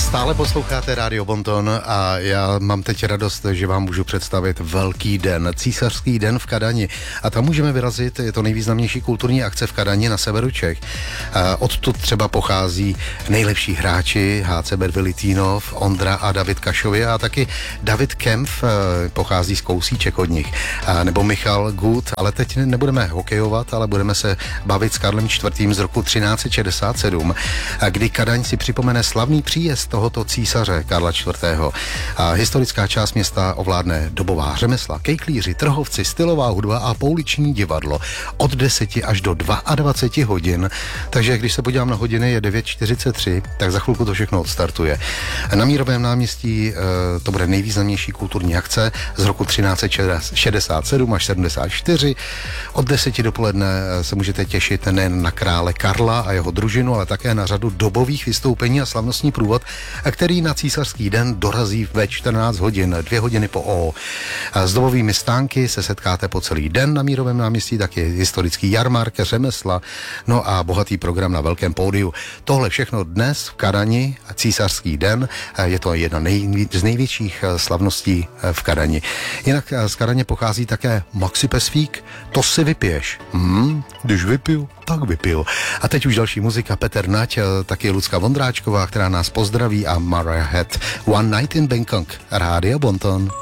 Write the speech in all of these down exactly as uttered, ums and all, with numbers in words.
Stále posloucháte Rádio Bonton a já mám teď radost, že vám můžu představit Velký den, Císařský den v Kadani. A tam můžeme vyrazit, je to nejvýznamnější kulturní akce v Kadani na severu Čech. Odtud třeba pochází nejlepší hráči H C Bert Velitínov, Ondra a David Kašovi a taky David Kempf pochází z kousíček od nich. Nebo Michal Gut, ale teď nebudeme hokejovat, ale budeme se bavit s Karlem čtvrtým z roku třináct set šedesát sedm, kdy Kadaň si připomene slavný příjezd tohoto císaře Karla čtvrtého. A historická část města ovládne dobová řemesla, kejklíři, trhovci, stylová hudba a pouliční divadlo od deseti až do dvaceti dvou hodin. Takže když se podívám na hodiny, je devět čtyřicet tři, tak za chvilku to všechno odstartuje. Na Mírovém náměstí to bude nejvýznamnější kulturní akce z roku třináct set šedesát sedm až sedmdesát čtyři. Od deseti dopoledne se můžete těšit nejen na krále Karla a jeho družinu, ale také na řadu dobových vystoupení a slavnostní průvod, který na Císařský den dorazí ve čtrnáct hodin, dvě hodiny po O. S dobovými stánky se setkáte po celý den na Mírovém náměstí, taky historický jarmark, řemesla, no a bohatý program na velkém pódiu. Tohle všechno dnes v Kadani, Císařský den, je to jedna nej, z největších slavností v Kadani. Jinak z Kadaně pochází také Maxi Pesvík, To si vypiješ. Hmm, když vypiju, tak vypiju. A teď už další muzika, Petr Nať, taky Lucka Vondráčková, která nás pozdraví, a Mariah Head, One Night in Bangkok, Rádio Bonton.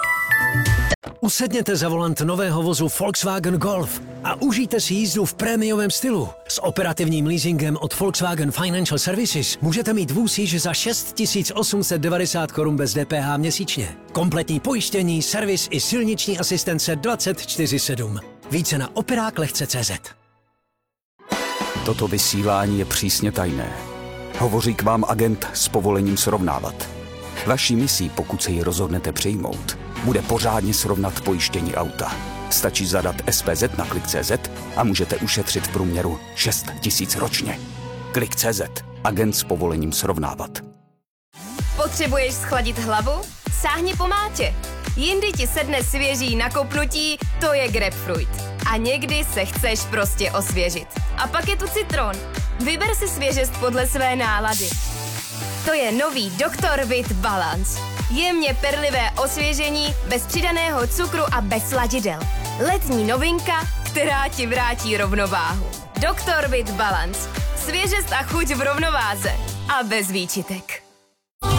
Usedněte za volant nového vozu Volkswagen Golf a užijte si jízdu v prémiovém stylu. S operativním leasingem od Volkswagen Financial Services můžete mít vůz již za šest tisíc osm set devadesát korun bez D P H měsíčně. Kompletní pojištění, servis i silniční asistence dvacet čtyři sedm. Více na operák lehce tečka cé zet. Toto vysílání je přísně tajné. Hovoří k vám agent s povolením srovnávat. Vaší misí, pokud se ji rozhodnete přijmout, bude pořádně srovnat pojištění auta. Stačí zadat S P Z na klik tečka cé zet a můžete ušetřit v průměru šest tisíc ročně. klik tečka cé zet. Agent s povolením srovnávat. Potřebuješ schladit hlavu? Sáhni po mátě. Jindy ti sedne svěží nakopnutí, to je grapefruit. A někdy se chceš prostě osvěžit. A pak je tu citron. Vyber si svěžest podle své nálady. To je nový doktor Vit Balance. Jemně perlivé osvěžení, bez přidaného cukru a bez sladidel. Letní novinka, která ti vrátí rovnováhu. doktor Vit Balance. Svěžest a chuť v rovnováze. A bez výčitek.